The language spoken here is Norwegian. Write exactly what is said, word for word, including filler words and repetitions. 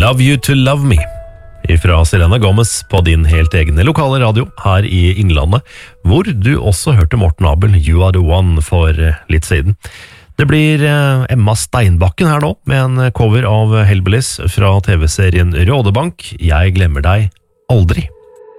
Love You To Love Me fra Selena Gomez på din helt egne lokale radio her i Innlandet, hvor du også hørte Morten Abel, You Are The One, for litt siden. Det blir Emma Steinbakken her nå, med en cover av Hellbillies fra T V-serien Rådebank, Jeg glemmer deg aldri.